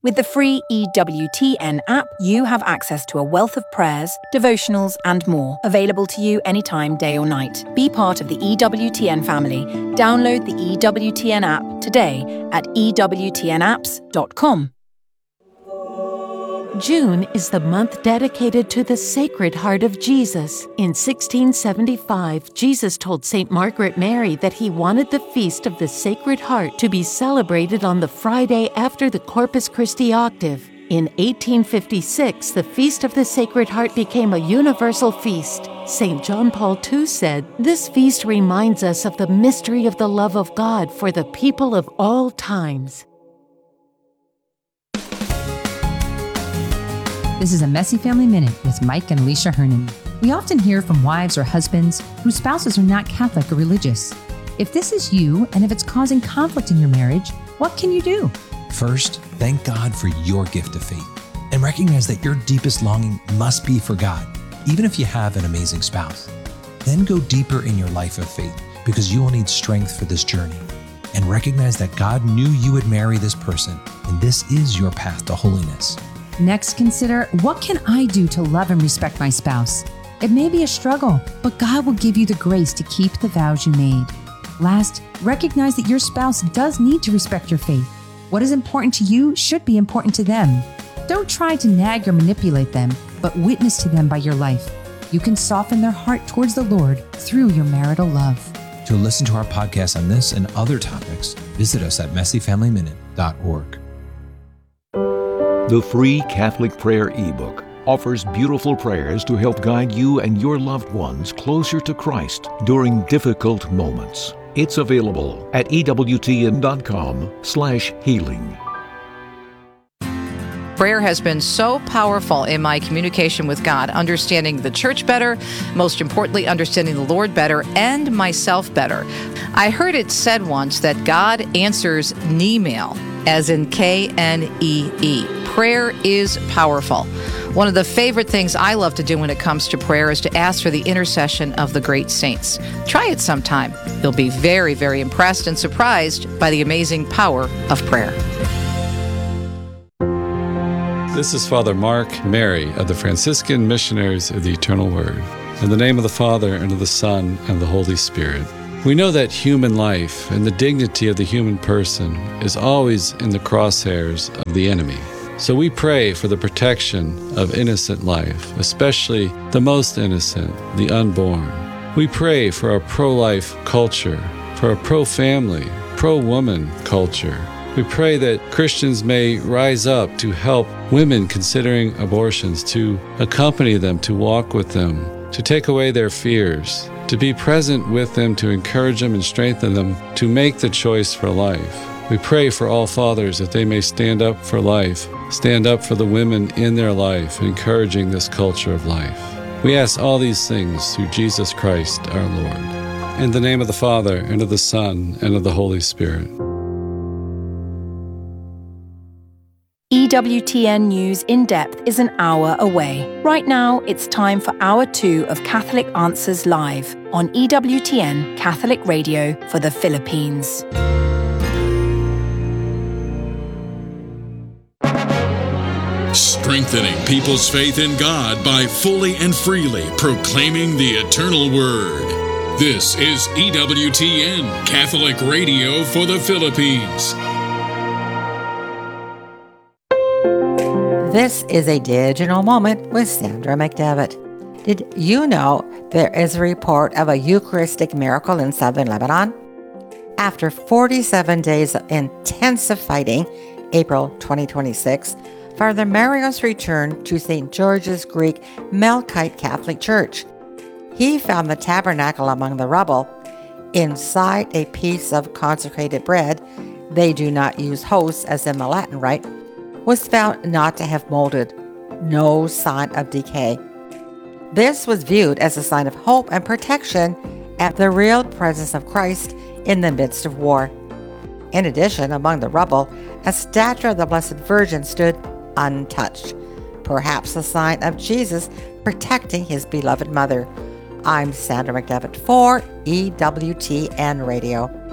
With the free EWTN app, you have access to a wealth of prayers, devotionals, and more, available to you anytime, day or night. Be part of the EWTN family. Download the EWTN app today at ewtnapps.com. June is the month dedicated to the Sacred Heart of Jesus. In 1675, Jesus told St. Margaret Mary that he wanted the Feast of the Sacred Heart to be celebrated on the Friday after the Corpus Christi octave. In 1856, the Feast of the Sacred Heart became a universal feast. St. John Paul II said, "This feast reminds us of the mystery of the love of God for the people of all times." This is a Messy Family Minute with Mike and Alicia Hernon. We often hear from wives or husbands whose spouses are not Catholic or religious. If this is you, and if it's causing conflict in your marriage, what can you do? First, thank God for your gift of faith and recognize that your deepest longing must be for God, even if you have an amazing spouse. Then go deeper in your life of faith because you will need strength for this journey. And recognize that God knew you would marry this person, and this is your path to holiness. Next, consider, what can I do to love and respect my spouse? It may be a struggle, but God will give you the grace to keep the vows you made. Last, recognize that your spouse does need to respect your faith. What is important to you should be important to them. Don't try to nag or manipulate them, but witness to them by your life. You can soften their heart towards the Lord through your marital love. To listen to our podcast on this and other topics, visit us at messyfamilyminute.org. The free Catholic Prayer ebook offers beautiful prayers to help guide you and your loved ones closer to Christ during difficult moments. It's available at ewtn.com/healing. Prayer has been so powerful in my communication with God, understanding the church better, most importantly, understanding the Lord better, and myself better. I heard it said once that God answers Knee-mail, as in Knee. Prayer is powerful. One of the favorite things I love to do when it comes to prayer is to ask for the intercession of the great saints. Try it sometime. You'll be very, very impressed and surprised by the amazing power of prayer. This is Father Mark Mary of the Franciscan Missionaries of the Eternal Word. In the name of the Father, and of the Son, and of the Holy Spirit. We know that human life and the dignity of the human person is always in the crosshairs of the enemy. So we pray for the protection of innocent life, especially the most innocent, the unborn. We pray for a pro-life culture, for a pro-family, pro-woman culture. We pray that Christians may rise up to help women considering abortions, to accompany them, to walk with them, to take away their fears, to be present with them, to encourage them and strengthen them, to make the choice for life. We pray for all fathers that they may stand up for life, stand up for the women in their life, encouraging this culture of life. We ask all these things through Jesus Christ our Lord. In the name of the Father, and of the Son, and of the Holy Spirit. EWTN News In Depth is an hour away. Right now, it's time for Hour 2 of Catholic Answers Live on EWTN Catholic Radio for the Philippines. Strengthening people's faith in God by fully and freely proclaiming the eternal Word. This is EWTN Catholic Radio for the Philippines. This is a digital moment with Sandra McDevitt. Did you know there is a report of a Eucharistic miracle in southern Lebanon? After 47 days of intensive fighting, April 2026, Father Marios returned to St. George's Greek Melkite Catholic Church. He found the tabernacle among the rubble. Inside a piece of consecrated bread, they do not use hosts as in the Latin Rite, was found not to have molded, no sign of decay. This was viewed as a sign of hope and protection at the real presence of Christ in the midst of war. In addition, among the rubble, a statue of the Blessed Virgin stood untouched, perhaps a sign of Jesus protecting his beloved mother. I'm Sandra McDevitt for EWTN Radio.